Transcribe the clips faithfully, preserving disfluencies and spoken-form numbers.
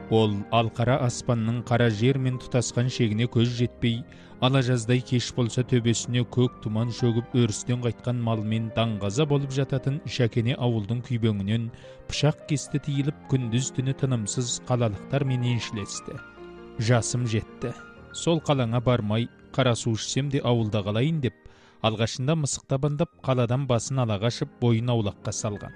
Ол алқара аспанның қара жермен тұтасқан шегіне көз жетпей, ала жаздай кеш болса төбесіне көк тұман шөгіп өрістен қайтқан малмен даңғаза болып жататын Шәкене ауылдың күйбеңінен пышақ кесті тиіліп күндіз түні тынымсыз қалалықтар мен еншілесті. Жасым жетті. Сол қалаңа бармай, қара су ішсем де ауылда қалайын деп, алғашында мысық табандап қаладан басын ала қашып бойын аулаққа салған.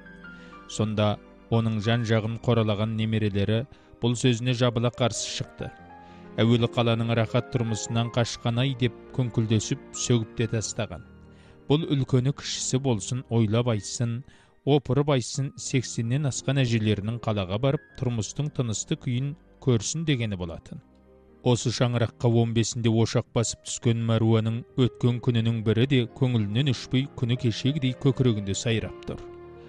Сонда оның жан жағын қоралаған немерелері бұл сөзіне жабыла қарсы шықты. Әуелі қаланың рахат тұрмысынан қашқан-ай деп күңкілдесіп, сөгіп те тастаған. Бұл үлкені кішісі болсын, ойлап айтсын, опырып айтсын, сексеннен асқан әжелерінің қалаға барып, тұрмыстың тынысты күйін көрсін дегені болатын. Осы шаңыраққа он бесінде ошақ басып түскен Мәруаның өткен күнінің бірі де көңілінен үшпей күні кешегідей көкірегінде сайрап тұр.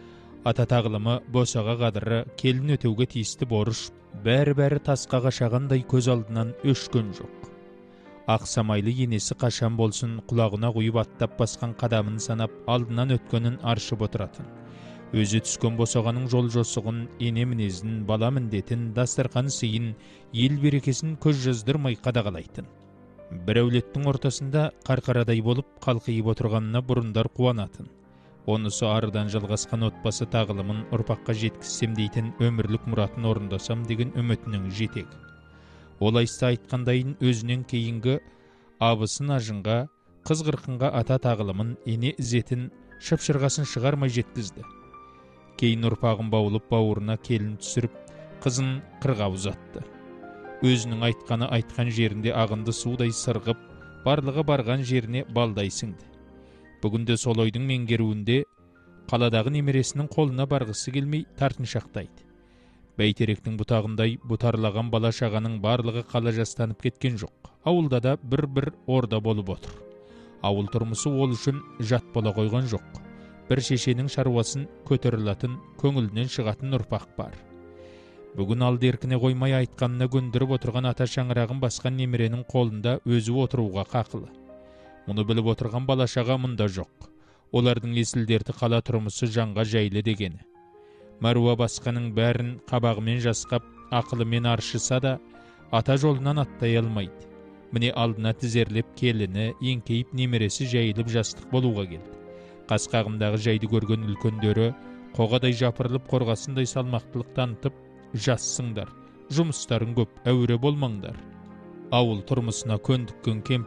Ата тағылымы, босаға қадыры, келін өтеуге тиісті борыш, бәрі-бәрі тасқа қашағандай көз алдынан өшкен жоқ. Ақ самайлы енесі қашан болсын құлағына құйып аттап басқан қадамын санап алдынан өткенін аршып отыратын. Өзі түскен босағаның жол жосығын, ене мінезін, бала міндетін, дастарқан сыйын, ел берекесін көз жаздырмай қадағалайтын. Бір әулеттің ортасында қарқарадай болып қалқиып отырғанына бұрындар қуанатын. Онысы арыдан жалғасқан отбасы тағылымын ұрпаққа жеткізсем дейтін өмірлік мұратын орындасам деген үмітінің жетегі. Олайса айтқандайын өзінен кейінгі абысын ажынға, қыз қырқынға ата тағылымын, ене ізетін, шыпшырғасын шығармай жеткізді. Кейін ұрпағын баулып бауырына келін түсіріп, қызын қырға ұзатты. Өзінің айтқаны айтқан жерінде ағынды судай сырғып, барлығы барған жеріне балдай сіңді. Бүгінде сол ойдың меңгеруінде қаладағы немересінің қолына барғысы келмей тартыншақтайды. Бәйтеректің бұтағындай бұтарлаған бала шағаның барлығы қала жастанып кеткен жоқ. Ауылда да бір-бір орда болып отыр. Ауыл тұрмысы ол үшін жат бола қойған жоқ. Бір шешенің шаруасын көтерілетін, көңілінен шығатын ұрпақ бар. Бүгін алды еркіне қоймай айтқанына көндіріп отырған ата шаңырағын басқан немеренің қолында өзі отыруға қақылы. Мұны біліп отырған балашаға мұнда жоқ. Олардың есілдерді қала тұрмысы жанға жайлы дегені. Мәруа басқаның бәрін қабағымен жасқап, ақылымен аршыса да, ата жолынан аттай алмайды. Міне алдына тізерлеп келіні, еңкейіп немересі жайылып жастық болуға келді. Қасқағымдағы жайды көрген үлкендері қоғадай жапырылып қорғасындай салмақтылық танытып, жассыңдар, жұмыстарын көп, әуре болмаңдар. Ауыл тұрмысына көндіккен кемпір